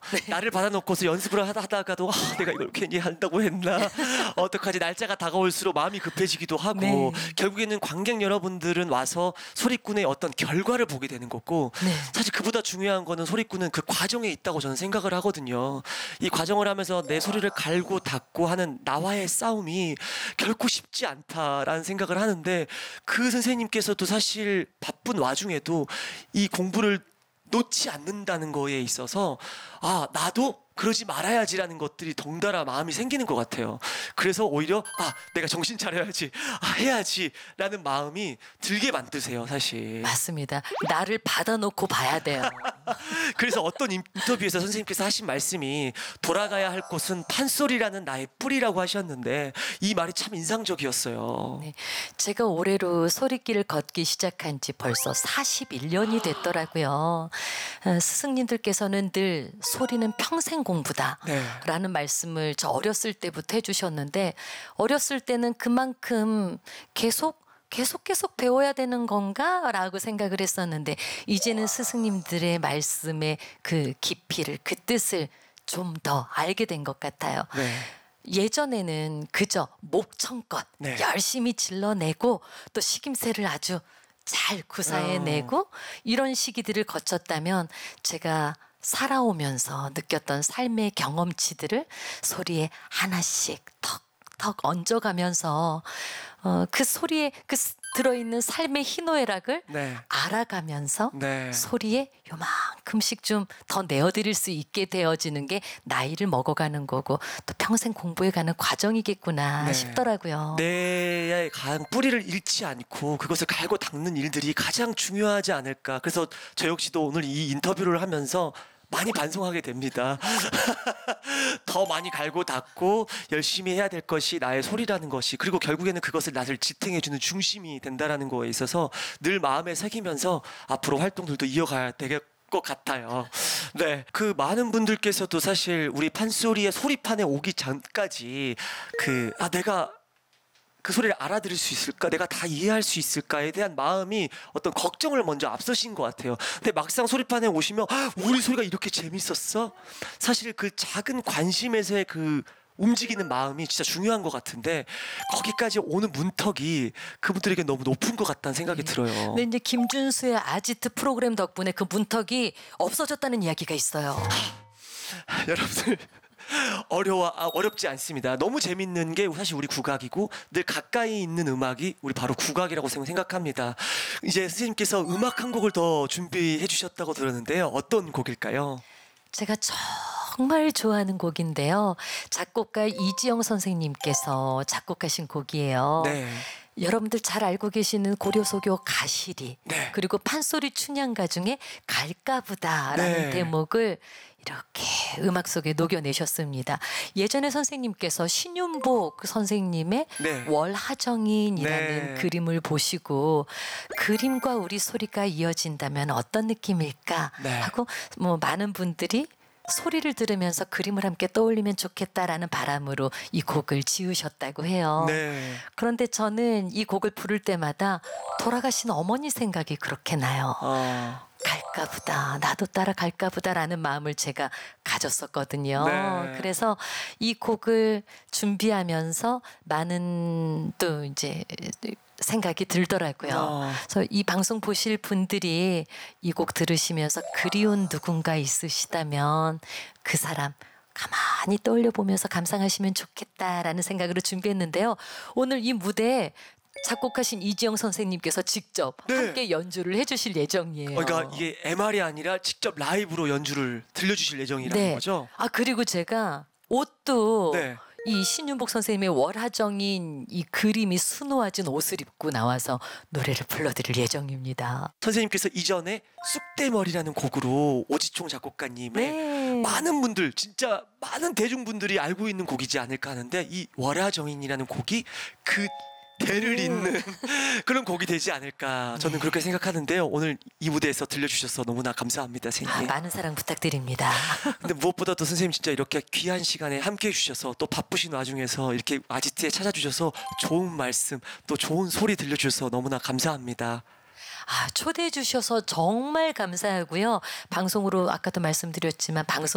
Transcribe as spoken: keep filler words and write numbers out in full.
네. 나를 받아놓고서 연습을 하다, 하다가도 아, 내가 이걸 괜히 한다고 했나 어떡하지 날짜가 다가올수록 마음이 급해지기도 하고 네. 결국에는 관객 여러분들은 와서 소리꾼의 어떤 결과를 보게 되는 거고 네. 사실 그보다 중요한 거는 소리꾼은 그 과정에 있다고 저는 생각을 하거든요. 이 과정을 하면서 내 소리를 갈고 닦고 하는 나와의 싸움이 결코 쉽지 않다라는 생각을 하는데 그 선생님께서도 사실 바쁜 와중에도 이 공부를 놓지 않는다는 거에 있어서 아 나도 그러지 말아야지라는 것들이 덩달아 마음이 생기는 것 같아요. 그래서 오히려 아 내가 정신 차려야지 아 해야지 라는 마음이 들게 만드세요 사실. 맞습니다. 나를 받아놓고 봐야 돼요. 그래서 어떤 인터뷰에서 선생님께서 하신 말씀이 돌아가야 할 곳은 판소리라는 나의 뿌리라고 하셨는데 이 말이 참 인상적이었어요. 네, 제가 올해로 소리길을 걷기 시작한 지 벌써 사십일 년이 됐더라고요. 어, 스승님들께서는 늘 소리는 평생 공부다 네. 라는 말씀을 저 어렸을 때부터 해주셨는데 어렸을 때는 그만큼 계속 계속 계속 배워야 되는 건가? 라고 생각을 했었는데 이제는 스승님들의 말씀의 그 깊이를 그 뜻을 좀 더 알게 된 것 같아요. 네. 예전에는 그저 목청껏 네. 열심히 질러내고 또 식임새를 아주 잘 구사해내고 어. 이런 시기들을 거쳤다면 제가 살아오면서 느꼈던 삶의 경험치들을 소리에 하나씩 턱턱 얹어가면서 어, 그 소리에 그 들어있는 삶의 희노애락을 네. 알아가면서 네. 소리에 요만큼씩 좀 더 내어드릴 수 있게 되어지는 게 나이를 먹어가는 거고 또 평생 공부해가는 과정이겠구나 네. 싶더라고요. 내 가장 뿌리를 잃지 않고 그것을 갈고 닦는 일들이 가장 중요하지 않을까. 그래서 저 역시도 오늘 이 인터뷰를 하면서 많이 반성하게 됩니다. 더 많이 갈고 닦고 열심히 해야 될 것이 나의 소리라는 것이 그리고 결국에는 그것을 나를 지탱해주는 중심이 된다라는 거에 있어서 늘 마음에 새기면서 앞으로 활동들도 이어가야 되겠 것 같아요. 네, 그 많은 분들께서도 사실 우리 판소리의 소리판에 오기 전까지 그 아 내가 그 소리를 알아들을 수 있을까? 내가 다 이해할 수 있을까에 대한 마음이 어떤 걱정을 먼저 앞서신 것 같아요. 근데 막상 소리판에 오시면 우리 소리가 이렇게 재밌었어? 사실 그 작은 관심에서의 그 움직이는 마음이 진짜 중요한 것 같은데 거기까지 오는 문턱이 그분들에게 너무 높은 것 같다는 생각이 네. 들어요. 근데 이제 김준수의 아지트 프로그램 덕분에 그 문턱이 없어졌다는 이야기가 있어요. 여러분들 어려워 아, 어렵지 않습니다. 너무 재밌는 게 사실 우리 국악이고 늘 가까이 있는 음악이 우리 바로 국악이라고 생각합니다. 이제 선생님께서 음악 한 곡을 더 준비해 주셨다고 들었는데요. 어떤 곡일까요? 제가 정말 좋아하는 곡인데요. 작곡가 이지영 선생님께서 작곡하신 곡이에요. 네. 여러분들 잘 알고 계시는 고려소교 가시리 네. 그리고 판소리 춘향가 중에 갈까부다라는 네. 대목을 이렇게 음악 속에 녹여내셨습니다. 예전에 선생님께서 신윤복 선생님의 네. 월하정인이라는 네. 그림을 보시고 그림과 우리 소리가 이어진다면 어떤 느낌일까 네. 하고 뭐 많은 분들이 소리를 들으면서 그림을 함께 떠올리면 좋겠다라는 바람으로 이 곡을 지으셨다고 해요. 네. 그런데 저는 이 곡을 부를 때마다 돌아가신 어머니 생각이 그렇게 나요. 어. 갈까보다 나도 따라 갈까보다라는 마음을 제가 가졌었거든요. 네. 그래서 이 곡을 준비하면서 많은 또 이제 생각이 들더라고요. 어. 그래서 이 방송 보실 분들이 이 곡 들으시면서 그리운 누군가 있으시다면 그 사람 가만히 떠올려 보면서 감상하시면 좋겠다라는 생각으로 준비했는데요. 오늘 이 무대에 작곡하신 이지영 선생님께서 직접 네. 함께 연주를 해주실 예정이에요. 그러니까 이게 엠알이 아니라 직접 라이브로 연주를 들려주실 예정이라는 네. 거죠? 아 그리고 제가 옷도 네. 이 신윤복 선생님의 월하정인 이 그림이 수놓아진 옷을 입고 나와서 노래를 불러드릴 예정입니다. 선생님께서 이전에 쑥대머리라는 곡으로 오지총 작곡가님의 네. 많은 분들 진짜 많은 대중분들이 알고 있는 곡이지 않을까 하는데 이 월하정인이라는 곡이 그 대를 잇는 그런 곡이 되지 않을까 저는 네. 그렇게 생각하는데요. 오늘 이 무대에서 들려주셔서 너무나 감사합니다. 아, 선생님. 많은 사랑 부탁드립니다. 근데 무엇보다도 선생님 진짜 이렇게 귀한 시간에 함께 해주셔서 또 바쁘신 와중에서 이렇게 아지트에 찾아주셔서 좋은 말씀 또 좋은 소리 들려주셔서 너무나 감사합니다. 아, 초대해 주셔서 정말 감사하고요. 방송으로 아까도 말씀드렸지만 방송